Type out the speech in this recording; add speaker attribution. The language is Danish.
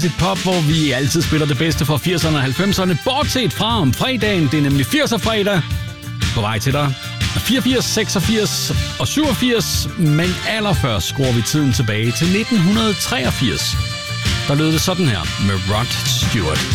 Speaker 1: Et pop, hvor vi altid spiller det bedste fra 80'erne og 90'erne, bortset fra om fredagen. Det er nemlig 80'er fredag på vej til dig. 84, 86 og 87, men allerførst skruer vi tiden tilbage til 1983. Der lød det sådan her med Rod Stewart.